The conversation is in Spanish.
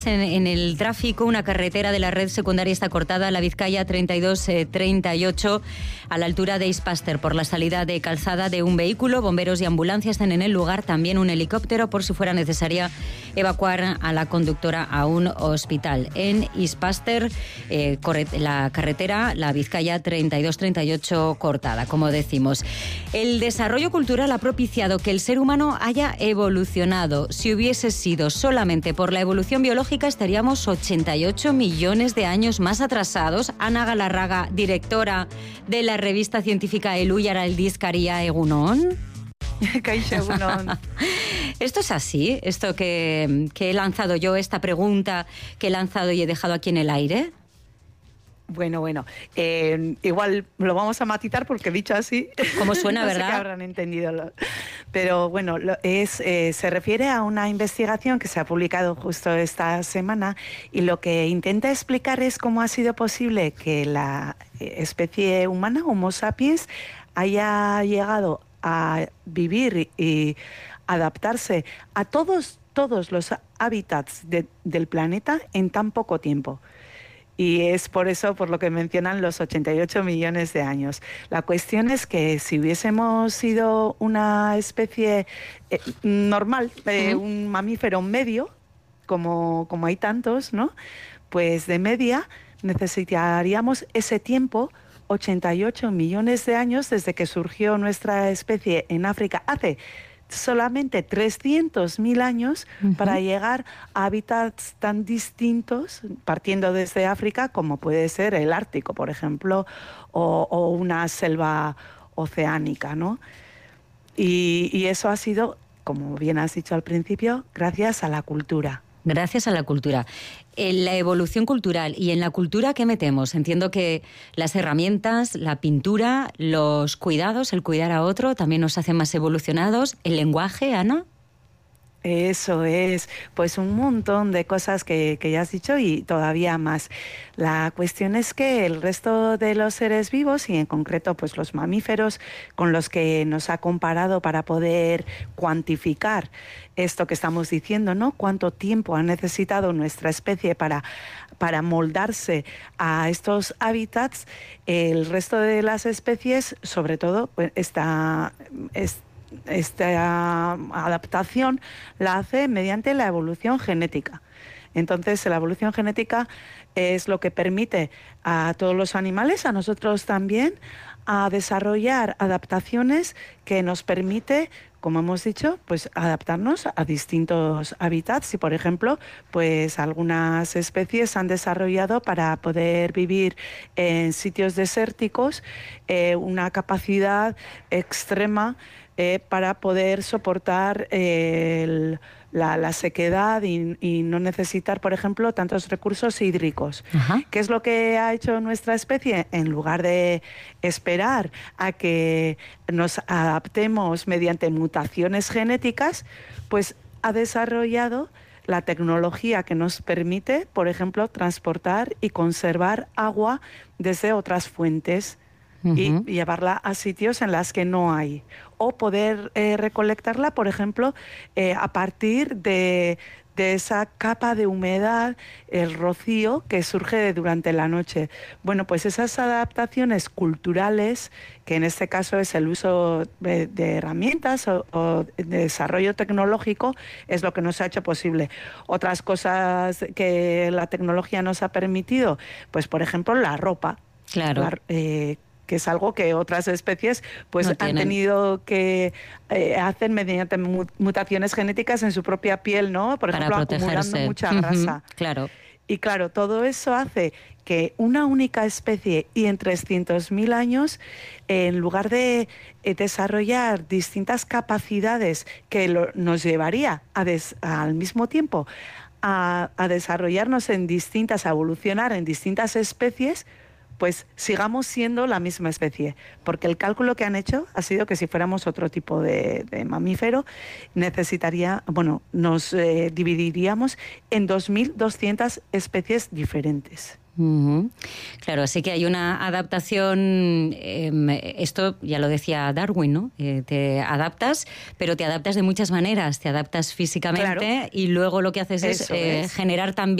En el tráfico, una carretera de la red secundaria está cortada, la Vizcaya 3238, a la altura de Ispaster, por la salida de Calzada de un vehículo. Bomberos y ambulancias están en el lugar, también un helicóptero, por si fuera necesaria evacuar a la conductora a un hospital. En Ispaster, la carretera, la Vizcaya 3238, cortada, como decimos. El desarrollo cultural ha propiciado que el ser humano haya evolucionado. Si hubiese sido solamente por la evolución biológica, estaríamos 88 millones de años más atrasados. Ana Galarraga, directora de la revista científica Eluyara Aldizkaria, Egunon. Kaixo, Egunon. ¿Esto es así? ¿Esto que he lanzado yo, esta pregunta que he lanzado y he dejado aquí en el aire? Bueno, igual lo vamos a matizar porque dicho así... ¿Cómo suena, no verdad? Sé que habrán entendido. Pero bueno, se refiere a una investigación que se ha publicado justo esta semana y lo que intenta explicar es cómo ha sido posible que la especie humana, Homo sapiens, haya llegado a vivir y adaptarse a todos los hábitats del planeta en tan poco tiempo. Y es por eso por lo que mencionan los 88 millones de años. La cuestión es que si hubiésemos sido una especie normal, un mamífero medio, como hay tantos, ¿no? Pues de media necesitaríamos ese tiempo, 88 millones de años, desde que surgió nuestra especie en África hace solamente 300.000 años para llegar a hábitats tan distintos, partiendo desde África, como puede ser el Ártico, por ejemplo, o una selva oceánica, ¿no? Y eso ha sido, como bien has dicho al principio, gracias a la cultura. Gracias a la cultura. En la evolución cultural y en la cultura, ¿qué metemos? Entiendo que las herramientas, la pintura, los cuidados, el cuidar a otro, también nos hacen más evolucionados. ¿El lenguaje, Ana? Eso es, pues un montón de cosas que ya has dicho y todavía más. La cuestión es que el resto de los seres vivos, y en concreto pues los mamíferos con los que nos ha comparado para poder cuantificar esto que estamos diciendo, ¿no? Cuánto tiempo ha necesitado nuestra especie para moldarse a estos hábitats. El resto de las especies, sobre todo, pues esta adaptación la hace mediante la evolución genética. Entonces, la evolución genética es lo que permite a todos los animales, a nosotros también, a desarrollar adaptaciones que nos permite, como hemos dicho, pues adaptarnos a distintos hábitats. Y, por ejemplo, pues algunas especies han desarrollado para poder vivir en sitios desérticos una capacidad extrema para poder soportar la sequedad y no necesitar, por ejemplo, tantos recursos hídricos. Ajá. ¿Qué es lo que ha hecho nuestra especie? En lugar de esperar a que nos adaptemos mediante mutaciones genéticas, pues ha desarrollado la tecnología que nos permite, por ejemplo, transportar y conservar agua desde otras fuentes. Y llevarla a sitios en las que no hay. O poder recolectarla, por ejemplo, a partir de esa capa de humedad, el rocío que surge durante la noche. Bueno, pues esas adaptaciones culturales, que en este caso es el uso de herramientas o de desarrollo tecnológico, es lo que nos ha hecho posible. Otras cosas que la tecnología nos ha permitido, pues por ejemplo la ropa. Claro. Que es algo que otras especies pues no han tenido que hacer mediante mutaciones genéticas en su propia piel, ¿no? Por ejemplo, acumulando mucha grasa. Claro. Y claro, todo eso hace que una única especie y en 300.000 años, en lugar de desarrollar distintas capacidades que nos llevaría al mismo tiempo a desarrollarnos a evolucionar en distintas especies, pues sigamos siendo la misma especie, porque el cálculo que han hecho ha sido que si fuéramos otro tipo de mamífero, nos dividiríamos en 2.200 especies diferentes. Claro, así que hay una adaptación, esto ya lo decía Darwin, ¿no? Te adaptas, pero te adaptas de muchas maneras, te adaptas físicamente, claro, y luego lo que haces es generar también